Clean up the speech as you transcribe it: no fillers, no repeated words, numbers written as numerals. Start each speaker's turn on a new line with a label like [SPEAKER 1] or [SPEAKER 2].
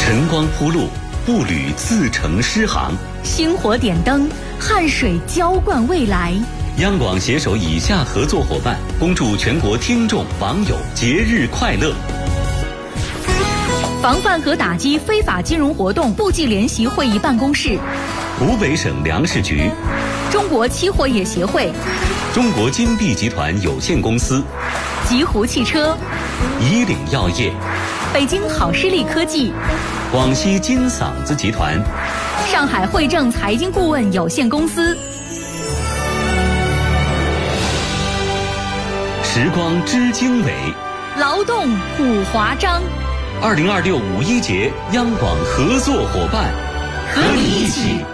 [SPEAKER 1] 晨光铺路，步履自成诗行；
[SPEAKER 2] 星火点灯，汗水浇灌未来。
[SPEAKER 1] 央广携手以下合作伙伴，恭祝全国听众网友节日快乐。
[SPEAKER 2] 防范和打击非法金融活动部际联席会议办公室，
[SPEAKER 1] 湖北省粮食局，
[SPEAKER 2] 中国期货业协会，
[SPEAKER 1] 中国金碧集团有限公司，
[SPEAKER 2] 极狐汽车，
[SPEAKER 1] 以岭药业，
[SPEAKER 2] 北京好视力科技，
[SPEAKER 1] 广西金嗓子集团，
[SPEAKER 2] 上海汇正财经顾问有限公司。
[SPEAKER 1] 时光知经纬，
[SPEAKER 2] 劳动普华章。
[SPEAKER 1] 2026五一节央广合作伙伴，和你一起